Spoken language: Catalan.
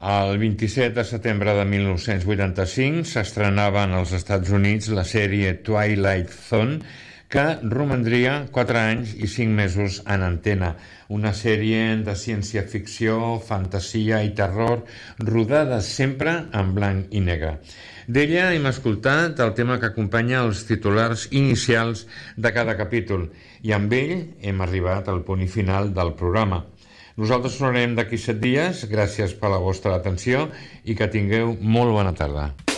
El 27 de setembre de 1985 s'estrenava als Estats Units la sèrie Twilight Zone, que romandria 4 anys i 5 mesos en antena. Una sèrie de ciència-ficció, fantasia i terror, rodada sempre en blanc i negre. D'ella hem escoltat el tema que acompanya els titulars inicials de cada capítol, i amb ell hem arribat al punt final del programa. Nosaltres tornarem d'aquí 7 dies. Gràcies per la vostra atenció i que tingueu molt bona tarda.